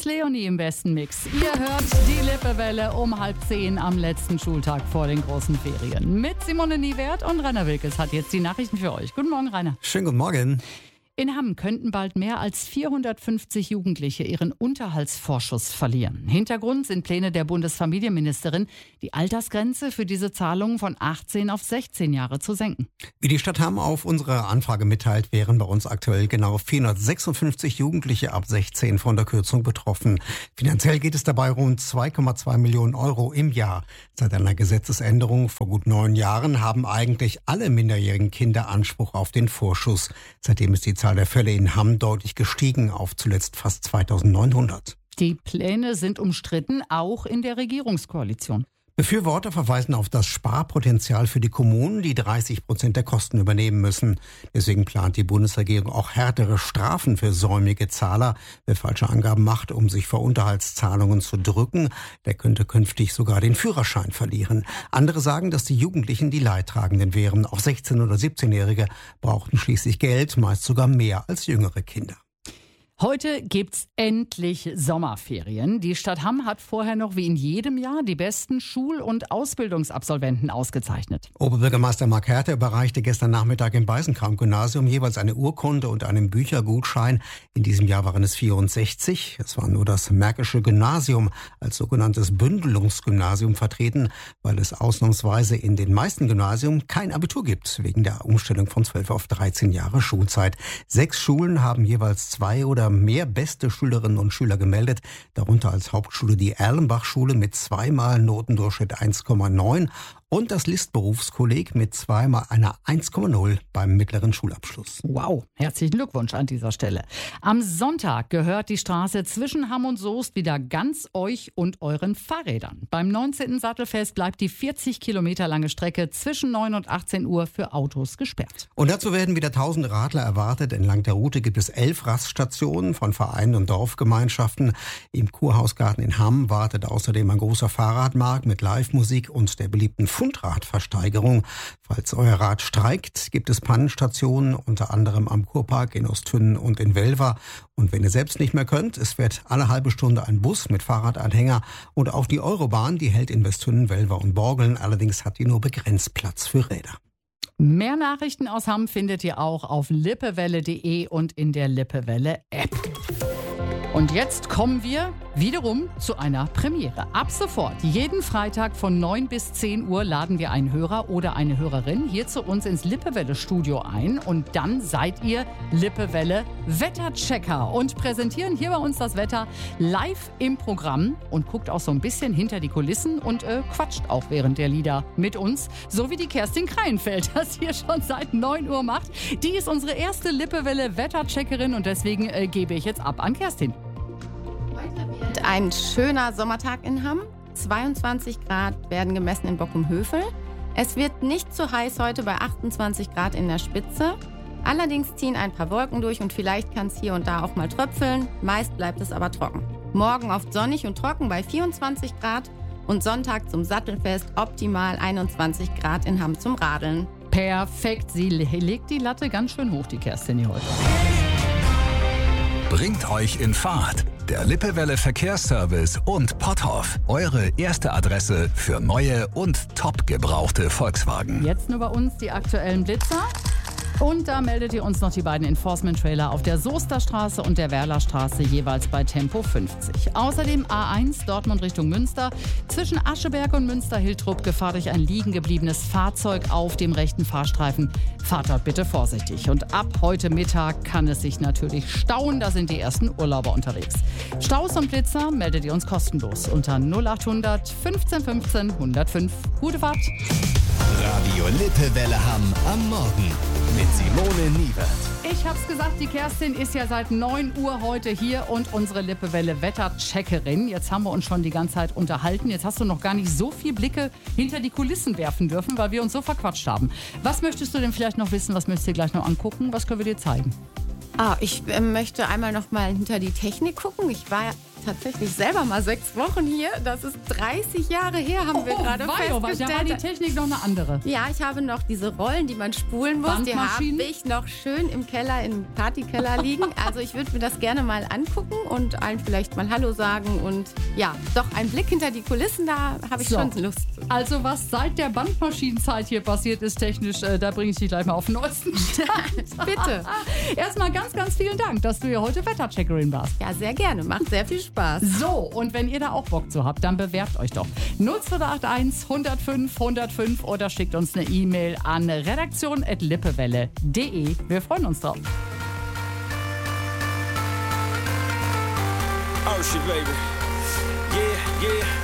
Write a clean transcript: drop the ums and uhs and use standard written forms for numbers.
ist Leonie im besten Mix. Ihr hört die Lippewelle um 9:30 am letzten Schultag vor den großen Ferien. Mit Simone Niewert und Rainer Wilkes hat jetzt die Nachrichten für euch. Guten Morgen, Rainer. Schönen guten Morgen. In Hamm könnten bald mehr als 450 Jugendliche ihren Unterhaltsvorschuss verlieren. Hintergrund sind Pläne der Bundesfamilienministerin, die Altersgrenze für diese Zahlungen von 18 auf 16 Jahre zu senken. Wie die Stadt Hamm auf unsere Anfrage mitteilt, wären bei uns aktuell genau 456 Jugendliche ab 16 von der Kürzung betroffen. Finanziell geht es dabei rund 2,2 Millionen Euro im Jahr. Seit einer Gesetzesänderung vor gut 9 Jahren haben eigentlich alle minderjährigen Kinder Anspruch auf den Vorschuss. Seitdem ist die Zahl der Fälle in Hamm deutlich gestiegen auf zuletzt fast 2900. Die Pläne sind umstritten, auch in der Regierungskoalition. Befürworter verweisen auf das Sparpotenzial für die Kommunen, die 30% der Kosten übernehmen müssen. Deswegen plant die Bundesregierung auch härtere Strafen für säumige Zahler. Wer falsche Angaben macht, um sich vor Unterhaltszahlungen zu drücken, der könnte künftig sogar den Führerschein verlieren. Andere sagen, dass die Jugendlichen die Leidtragenden wären. Auch 16- oder 17-Jährige brauchten schließlich Geld, meist sogar mehr als jüngere Kinder. Heute gibt's endlich Sommerferien. Die Stadt Hamm hat vorher noch wie in jedem Jahr die besten Schul- und Ausbildungsabsolventen ausgezeichnet. Oberbürgermeister Mark Herter überreichte gestern Nachmittag im Beisenkamp-Gymnasium jeweils eine Urkunde und einen Büchergutschein. In diesem Jahr waren es 64. Es war nur das Märkische Gymnasium als sogenanntes Bündelungsgymnasium vertreten, weil es ausnahmsweise in den meisten Gymnasien kein Abitur gibt, wegen der Umstellung von 12 auf 13 Jahre Schulzeit. 6 Schulen haben jeweils 2 oder mehr beste Schülerinnen und Schüler gemeldet, darunter als Hauptschule die Erlenbach-Schule mit 2-mal Notendurchschnitt 1,9 und das List-Berufskolleg mit 2-mal einer 1,0 beim mittleren Schulabschluss. Wow, herzlichen Glückwunsch an dieser Stelle. Am Sonntag gehört die Straße zwischen Hamm und Soest wieder ganz euch und euren Fahrrädern. Beim 19. Sattelfest bleibt die 40 Kilometer lange Strecke zwischen 9 und 18 Uhr für Autos gesperrt. Und dazu werden wieder 1000 Radler erwartet. Entlang der Route gibt es 11 Raststationen von Vereinen und Dorfgemeinschaften. Im Kurhausgarten in Hamm wartet außerdem ein großer Fahrradmarkt mit Live-Musik und der beliebten Fundradversteigerung. Falls euer Rad streikt, gibt es Pannenstationen, unter anderem am Kurpark in Ostfünn und in Welver. Und wenn ihr selbst nicht mehr könnt, es fährt alle halbe Stunde ein Bus mit Fahrradanhänger. Und auch die Eurobahn, die hält in Westhünnen, Welver und Borgeln. Allerdings hat die nur begrenzt Platz für Räder. Mehr Nachrichten aus Hamm findet ihr auch auf lippewelle.de und in der Lippewelle-App. Und jetzt kommen wir wiederum zu einer Premiere. Ab sofort, jeden Freitag von 9 bis 10 Uhr laden wir einen Hörer oder eine Hörerin hier zu uns ins Lippewelle-Studio ein. Und dann seid ihr Lippewelle-Wetterchecker und präsentieren hier bei uns das Wetter live im Programm und guckt auch so ein bisschen hinter die Kulissen und quatscht auch während der Lieder mit uns. So wie die Kerstin Kreienfeld das hier schon seit 9 Uhr macht. Die ist unsere erste Lippewelle-Wettercheckerin und deswegen gebe ich jetzt ab an Kerstin. Ein schöner Sommertag in Hamm. 22 Grad werden gemessen in Bockum-Hövel. Es wird nicht zu heiß heute bei 28 Grad in der Spitze. Allerdings ziehen ein paar Wolken durch und vielleicht kann es hier und da auch mal tröpfeln. Meist bleibt es aber trocken. Morgen oft sonnig und trocken bei 24 Grad und Sonntag zum Sattelfest optimal 21 Grad in Hamm zum Radeln. Perfekt, sie legt die Latte ganz schön hoch, die Kerstin hier heute. Bringt euch in Fahrt. Der Lippewelle Verkehrsservice und Potthoff. Eure erste Adresse für neue und top gebrauchte Volkswagen. Jetzt nur bei uns die aktuellen Blitzer. Und da meldet ihr uns noch die beiden Enforcement-Trailer auf der Soester Straße und der Werlerstraße jeweils bei Tempo 50. Außerdem A1 Dortmund Richtung Münster. Zwischen Ascheberg und Münster-Hiltrup gefahr durch ein liegen gebliebenes Fahrzeug auf dem rechten Fahrstreifen. Fahrt dort bitte vorsichtig. Und ab heute Mittag kann es sich natürlich stauen. Da sind die ersten Urlauber unterwegs. Staus und Blitzer meldet ihr uns kostenlos unter 0800 15 15 105. Gute Fahrt! Radio Lippewelle Hamm am Morgen mit Simone Niewert. Ich hab's gesagt, die Kerstin ist ja seit 9 Uhr heute hier und unsere Lippewelle-Wettercheckerin. Jetzt haben wir uns schon die ganze Zeit unterhalten. Jetzt hast du noch gar nicht so viel Blicke hinter die Kulissen werfen dürfen, weil wir uns so verquatscht haben. Was möchtest du denn vielleicht noch wissen? Was möchtest du dir gleich noch angucken? Was können wir dir zeigen? Ich möchte einmal noch mal hinter die Technik gucken. Ich war tatsächlich selber mal 6 Wochen hier. Das ist 30 Jahre her, haben wir gerade festgestellt. Da war die Technik noch eine andere. Ja, ich habe noch diese Rollen, die man spulen muss. Die habe ich noch schön im Keller, im Partykeller liegen. Also ich würde mir das gerne mal angucken und allen vielleicht mal Hallo sagen. Und ja, doch ein Blick hinter die Kulissen, da habe ich schon Lust. Also was seit der Bandmaschinenzeit hier passiert ist technisch, da bringe ich dich gleich mal auf den neuesten Stand. Bitte. Erstmal ganz vielen Dank, dass du hier heute Wettercheckerin warst. Ja, sehr gerne. Macht sehr viel Spaß. So, und wenn ihr da auch Bock zu habt, dann bewerbt euch doch. 0281 105 105 oder schickt uns eine E-Mail an redaktion@lippewelle.de. Wir freuen uns drauf. Oh shit, baby. Yeah.